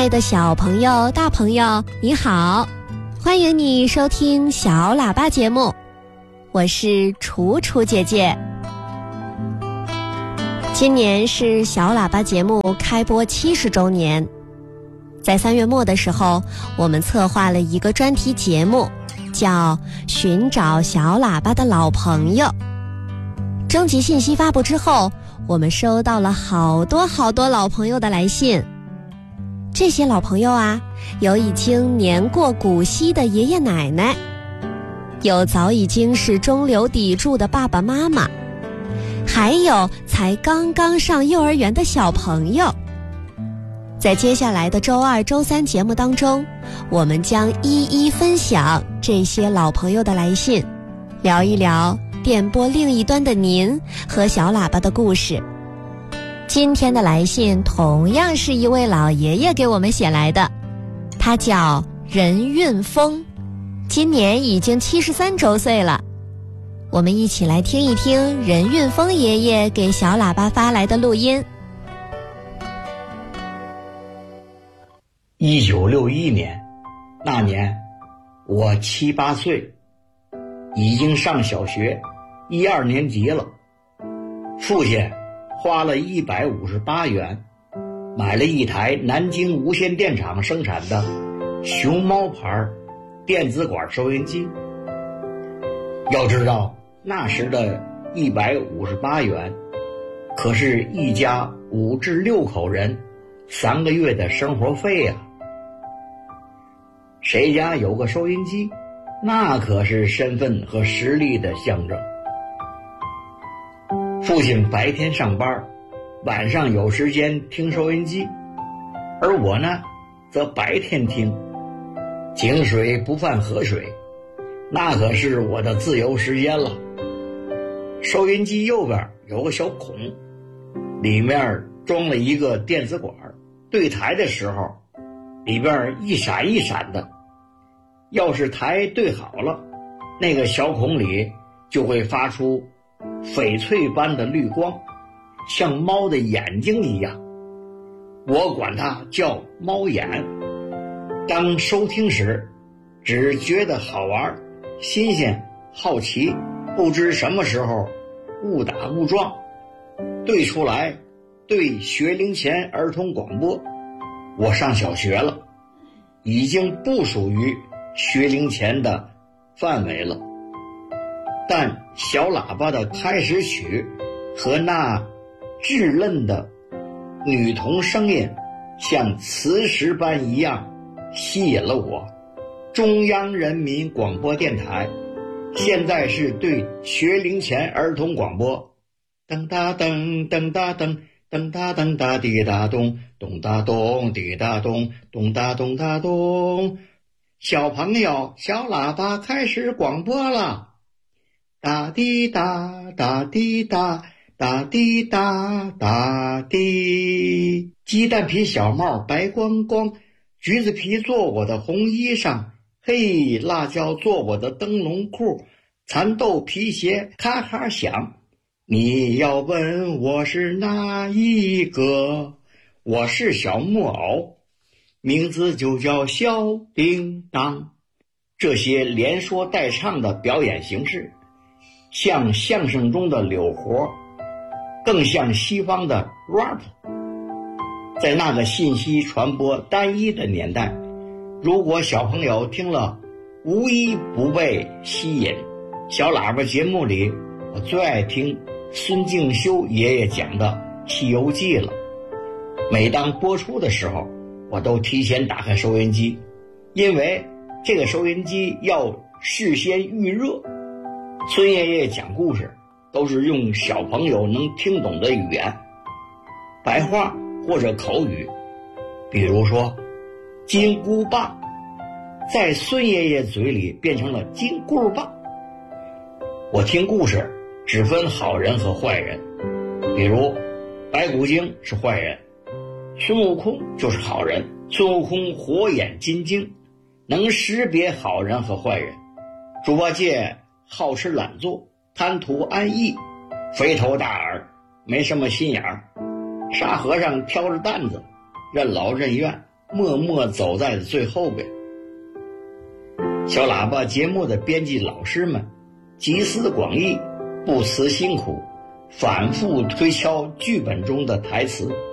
爱的小朋友、大朋友，你好，欢迎你收听小喇叭节目，我是楚楚姐姐。今年是小喇叭节目开播70周年，在3月末的时候，我们策划了一个专题节目，叫寻找小喇叭的老朋友。征集信息发布之后，我们收到了好多老朋友的来信。这些老朋友啊，有已经年过古稀的爷爷奶奶，有早已经是中流砥柱的爸爸妈妈，还有才刚刚上幼儿园的小朋友。在接下来的周2、周3节目当中，我们将一一分享这些老朋友的来信，聊一聊电波另一端的您和小喇叭的故事。今天的来信同样是一位老爷爷给我们写来的，他叫任运峰，今年已经73周岁了。我们一起来听一听任运峰爷爷给小喇叭发来的录音。 1961年，那年我7、8岁，已经上小学1、2年级了。父亲花了158元买了一台南京无线电厂生产的熊猫牌电子管收音机。要知道那时的158元可是一家5至6口人3个月的生活费啊。谁家有个收音机，那可是身份和实力的象征。父亲白天上班，晚上有时间听收音机，而我呢，则白天听。井水不犯河水，那可是我的自由时间了。收音机右边有个小孔，里面装了一个电子管，对台的时候，里边一闪一闪的。要是台对好了，那个小孔里就会发出翡翠般的绿光，像猫的眼睛一样，我管它叫猫眼。当收听时，只觉得好玩、新鲜、好奇，不知什么时候误打误撞对出来对学龄前儿童广播。我上小学了，已经不属于学龄前的范围了，但小喇叭的开始曲和那稚嫩的女童声音像磁石般一样吸引了我。中央人民广播电台现在是对学龄前儿童广播。噔哒噔噔哒噔噔哒噔哒滴哒咚咚哒咚滴哒咚咚哒咚哒咚。小朋友，小喇叭开始广播了。哒滴哒哒滴哒哒滴哒哒滴。鸡蛋皮小帽白光光，橘子皮做我的红衣裳，嘿，辣椒做我的灯笼裤，蚕豆皮鞋咔咔响。你要问我是哪一个？我是小木偶，名字就叫小叮当。这些连说带唱的表演形式，像相声中的柳活，更像西方的 rap。 在那个信息传播单一的年代，如果小朋友听了无一不被吸引。小喇叭节目里，我最爱听孙敬修爷爷讲的《西游记》了。每当播出的时候，我都提前打开收音机，因为这个收音机要事先预热。孙爷爷讲故事都是用小朋友能听懂的语言，白话或者口语。比如说金箍棒，在孙爷爷嘴里变成了金箍棒。我听故事只分好人和坏人，比如白骨精是坏人，孙悟空就是好人。孙悟空火眼金睛，能识别好人和坏人。猪八戒好吃懒做，贪图安逸，肥头大耳，没什么心眼儿。沙和尚挑着担子，任劳任怨。 默默走在了最后边。小喇叭节目的编辑老师们集思广益，不辞辛苦，反复推敲剧本中的台词，